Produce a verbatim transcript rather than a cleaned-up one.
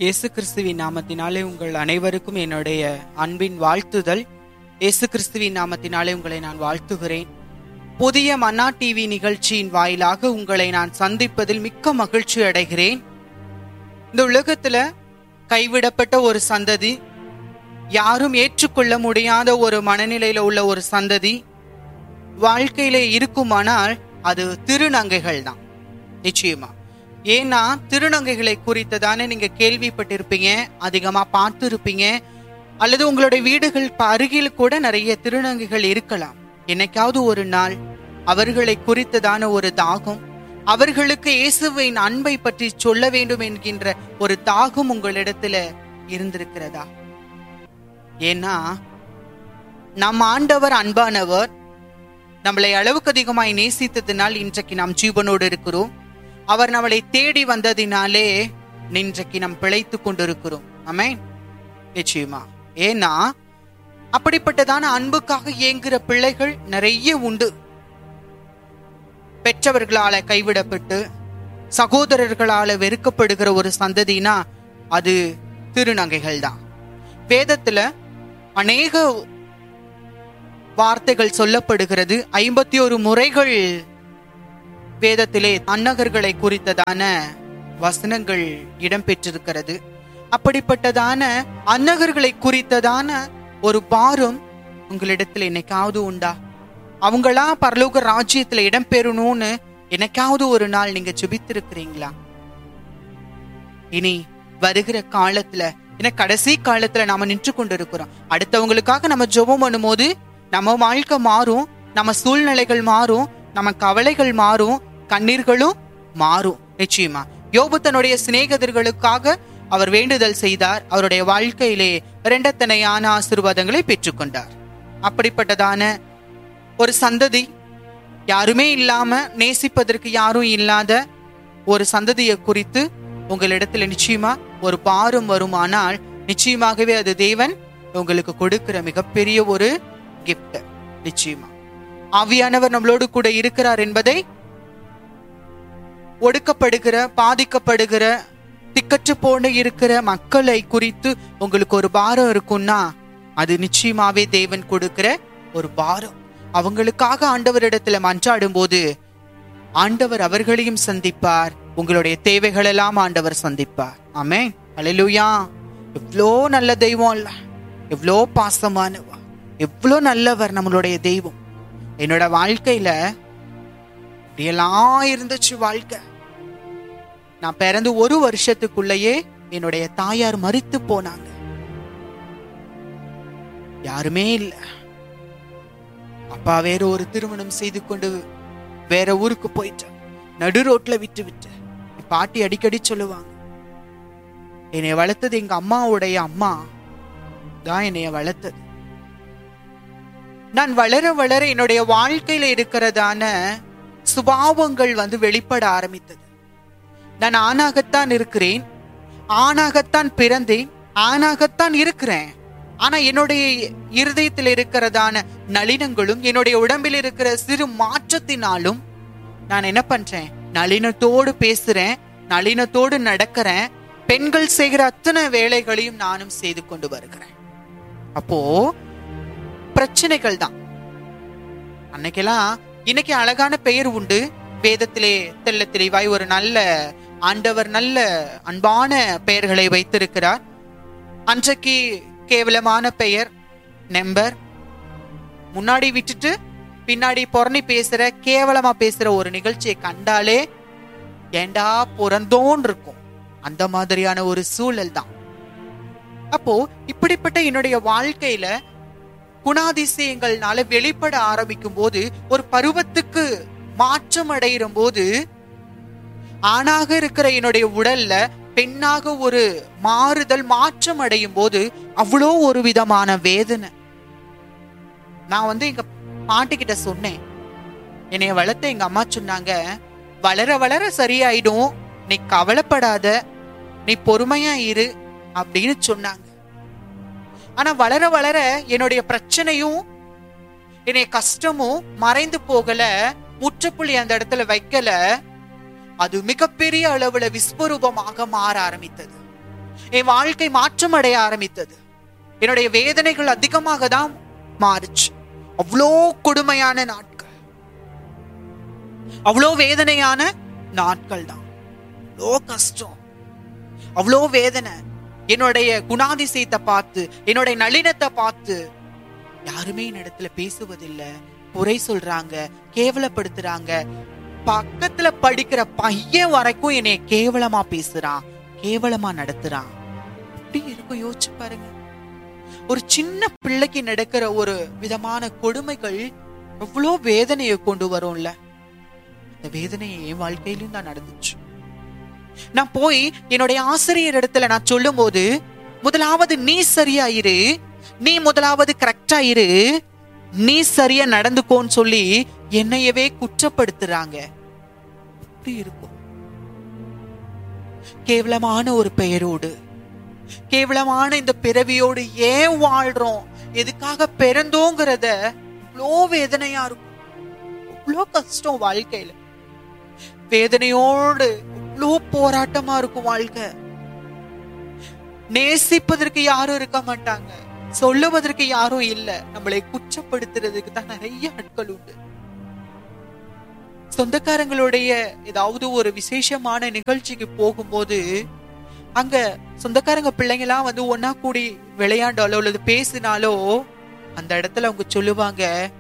இயேசு கிறிஸ்துவின் நாமத்தினாலே உங்கள் அனைவருக்கும் என்னுடைய அன்பின் வாழ்த்துதல். இயேசு கிறிஸ்துவின் நாமத்தினாலே உங்களை நான் வாழ்த்துகிறேன். புதிய மன்னா டிவி நிகழ்ச்சியின் வாயிலாக உங்களை நான் சந்திப்பதில் மிக்க மகிழ்ச்சி அடைகிறேன். இந்த உலகத்துல கைவிடப்பட்ட ஒரு சந்ததி, யாரும் ஏற்றுக்கொள்ள முடியாத ஒரு மனநிலையில உள்ள ஒரு சந்ததி வாழ்க்கையில இருக்குமானால் அது திருநங்கைகள் தான். நிச்சயமா. ஏன்னா திருநங்கைகளை குறித்ததானே நீங்க கேள்விப்பட்டிருப்பீங்க, அதிகமா பார்த்து இருப்பீங்க, அல்லது உங்களுடைய வீடுகள் அருகில் கூட நிறைய திருநங்கைகள் இருக்கலாம். என்னைக்காவது ஒரு நாள் அவர்களை குறித்ததான ஒரு தாகம், அவர்களுக்கு இயேசுவின் அன்பை பற்றி சொல்ல வேண்டும் என்கின்ற ஒரு தாகம் உங்களிடத்துல இருந்திருக்கிறதா? ஏன்னா நம் ஆண்டவர் அன்பானவர், நம்மளை அளவுக்கு அதிகமாய் நேசித்ததினால் இன்றைக்கு நாம் ஜீவனோடு இருக்கிறோம். அவர் நம்மளை தேடி வந்ததினாலே இன்றைக்கு நாம் பிழைத்து கொண்டிருக்கிறோம். ஆமென். நிச்சயமா. ஏன்னா அப்படிப்பட்டதான அன்புக்காக ஏங்குகிற பிள்ளைகள் நிறைய உண்டு. பெற்றவர்களால கைவிடப்பட்டு சகோதரர்களால வெறுக்கப்படுகிற ஒரு சந்ததினா அது திருநங்கைகள் தான். வேதத்துல அநேக வார்த்தைகள் சொல்லப்படுகிறது. ஐம்பத்தி ஒரு முறைகள் வேதத்திலே அன்னகர்களை குறித்ததான வசனங்கள் இடம்பெற்றிருக்கிறது. அப்படிப்பட்டதான அன்னகர்களை குறித்ததான ஒரு பாரம் உங்களிடத்துல என்னைக்காவது உண்டா? அவங்களா பரலோக ராஜ்யத்துல இடம்பெறணும்னு என்னைக்காவது ஒரு நாள் நீங்க ஜெபித்திருக்கிறீங்களா? இனி வருகிற காலத்துல, ஏன்னா கடைசி காலத்துல நாம நின்று கொண்டு இருக்கிறோம். அடுத்தவங்களுக்காக நம்ம ஜெபம் பண்ணும் போது நம்ம வாழ்க்கை மாறும், நம்ம சூழ்நிலைகள் மாறும், நம்ம கவலைகள் மாறும், கண்ணீர்களும் மாறும். நிச்சயமா. யோபு தன்னுடைய சிநேகிதர்களுக்காக அவர் வேண்டுதல் செய்தார். அவருடைய வாழ்க்கையிலே இரண்டத்தனையான ஆசீர்வாதங்களை பெற்றுக்கொண்டார். அப்படிப்பட்டதான ஒரு சந்ததி, யாருமே இல்லாம நேசிப்பதற்கு யாரும் இல்லாத ஒரு சந்ததியை குறித்து உங்களிடத்துல நிச்சயமா ஒரு பாரம் வருமானால் நிச்சயமாகவே அது தேவன் உங்களுக்கு கொடுக்கிற மிகப்பெரிய ஒரு கிஃப்ட். நிச்சயமா ஆவியானவர் நம்மளோடு கூட இருக்கிறார் என்பதை, ஒடுக்கப்படுகிற, பாதிக்கப்படுகிற, திக்கற்று போன இருக்கிற மக்களை குறித்து உங்களுக்கு ஒரு பாரம் இருக்கும்னா அது நிச்சயமாவே தேவன் கொடுக்கிற ஒரு பாரம். அவங்களுக்காக ஆண்டவரிடத்துல மன்றாடும் போது ஆண்டவர் அவர்களையும் சந்திப்பார், உங்களுடைய தேவைகள் எல்லாம் ஆண்டவர் சந்திப்பார். ஆமென். அல்லேலூயா. எவ்வளோ நல்ல தெய்வம் இல்ல, எவ்வளோ பாசமானவா, எவ்வளோ நல்லவர் நம்மளுடைய தெய்வம். என்னோட வாழ்க்கையில இப்படியெல்லாம் இருந்துச்சு வாழ்க்கை. நான் பிறந்து ஒரு வருஷத்துக்குள்ளேயே என்னுடைய தாயார் மரித்து போனாங்க. யாருமே இல்லை. அப்பா வேற ஒரு திருமணம் செய்து கொண்டு வேற ஊருக்கு போயிட்ட, நடு ரோட்ல விட்டு விட்டு. பாட்டி அடிக்கடி சொல்லுவாங்க, என்னைய வளர்த்தது எங்க அம்மாவுடைய அம்மா தான் என்னைய வளர்த்தது. நான் வளர வளர என்னுடைய வாழ்க்கையில இருக்கிறதான சுபாவங்கள் வந்து வெளிப்பட ஆரம்பித்தது. நான் ஆணாகத்தான் இருக்கிறேன், ஆணாகத்தான் பிறந்தேன், ஆணாகத்தான் இருக்கிறேன். ஆனா என்னுடைய இருதயத்தில் இருக்கிறதான நளினங்களும் என்னுடைய உடம்பில் இருக்கிற சிறு மாற்றத்தினாலும் நான் என்ன பண்றேன், நளினத்தோடு பேசுறேன், நளினத்தோடு நடக்கிறேன். பெண்கள் செய்கிற அத்தனை வேலைகளையும் நானும் செய்து கொண்டு வருகிறேன். அப்போ பிரச்சனைகள் தான். அன்னைக்கெல்லாம் இன்னைக்கு அழகான பெயர் உண்டு. வேதத்திலே தெல்ல தெளிவாய் ஒரு நல்ல ஆண்டவர் நல்ல அன்பான பெயர்களை வைத்திருக்கிறார். அன்றைக்கு கேவலமான பெயர் நம்பர், முன்னாடி விட்டுட்டு பின்னாடி பொறணி பேசுற, கேவலமா பேசுற ஒரு நிகழ்ச்சியை கண்டாலே ஏண்டா பிறந்தோன்னு இருக்கும். அந்த மாதிரியான ஒரு சூழல் தான். அப்போ இப்படிப்பட்ட என்னுடைய வாழ்க்கையில குணாதிசயங்கள்னால வெளிப்பட ஆரம்பிக்கும் போது, ஒரு பருவத்துக்கு மாற்றம் அடைகிற போது, ஆணாக இருக்கிற என்னுடைய உடல்ல பெண்ணாக ஒரு மாறுதல் மாற்றம் அடையும் போது அவ்வளோ ஒரு விதமான வேதனை. நான் வந்து எங்க பாட்டி கிட்ட சொன்னேன், என்னைய வளர்த்த எங்க அம்மா சொன்னாங்க, வளர வளர சரியாயிடும், நீ கவலைப்படாத, நீ பொறுமையா இரு அப்படின்னு சொன்னாங்க. ஆனா வளர வளர என்னுடைய பிரச்சனையும் என்னுடைய கஷ்டமும் மறைந்து போகல, முற்றுப்புள்ளி அந்த இடத்துல வைக்கல. அது மிகப்பெரிய அளவுல விஸ்வரூபமாக மாற ஆரம்பித்தது. என் வாழ்க்கை மாற்றம் அடைய ஆரம்பித்தது. என்னுடைய வேதனைகள் அதிகமாக தான் மாறுச்சு. அவ்வளோ கொடுமையான நாட்கள், அவ்வளோ வேதனையான நாட்கள் தான். அவ்வளோ கஷ்டம், அவ்வளோ வேதனை. என்னுடைய குணாதிசயத்தை பார்த்து, என்னுடைய நளினத்தை பார்த்து யாருமே என்னிடத்துல பேசுவதில்லை. குறை சொல்றாங்க, கேவலப்படுத்துறாங்க. பக்கத்துல படிக்கிற பையன் வரைக்கும் என்னைய கேவலமா பேசுறான், கேவலமா நடத்துறான். அப்படி இருக்கும், யோசிச்சு பாருங்க. ஒரு சின்ன பிள்ளைக்கு நடக்கிற ஒரு விதமான கொடுமைகள் எவ்வளோ வேதனையை கொண்டு வரும்ல. அந்த வேதனையை என் வாழ்க்கையிலும் தான் நடந்துச்சு. நான் போய் என்னுடைய ஆசிரியர் இடத்துல நான் சொல்லும் போது, முதலாவது நீ சரியா இரு, நீ முதலாவது கரெக்டா இரு, நீ சரியா நடந்துக்கோன்னு சொல்லி என்னையவே குற்றப்படுத்துறாங்க. அப்படி இருக்கும். கேவலமான ஒரு பெயரோடு, கேவலமான இந்த பிறவியோடு ஏன் வாழ்றோம், எதுக்காக பிறந்தோங்கிறத இவ்வளோ வேதனையா இருக்கும். இவ்வளோ கஷ்டம் வாழ்க்கையில. வேதனையோடு இவ்வளோ போராட்டமா இருக்கும் வாழ்க்கை. நேசிப்பதற்கு யாரும் இருக்க மாட்டாங்க, சொல்லுவதற்கு யாரும் இல்ல, நம்மளை குற்றப்படுத்துறதுக்கு தான் நிறைய ஆட்கள் உண்டு. சொந்தக்காரங்களுடைய ஏதாவது ஒரு விசேஷமான நிகழ்ச்சிக்கு போகும்போது அங்க சொந்தக்காரங்க பிள்ளைங்க எல்லாம் வந்து ஒன்னா கூடி விளையாண்டாலோ அல்லது பேசினாலோ அந்த இடத்துல அவங்க சொல்லுவாங்க,